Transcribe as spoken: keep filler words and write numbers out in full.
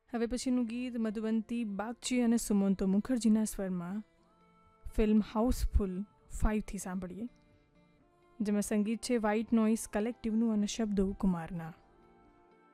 હવે પછીનું ગીત મધુવંતી બાગચી અને સુમંતો મુખર્જીના સ્વરમાં ફિલ્મ હાઉસફુલ ફાઇવથી સાંભળીએ, જેમાં સંગીત છે વ્હાઇટ નોઇઝ કલેક્ટિવનું અને શબ્દો કુમારના.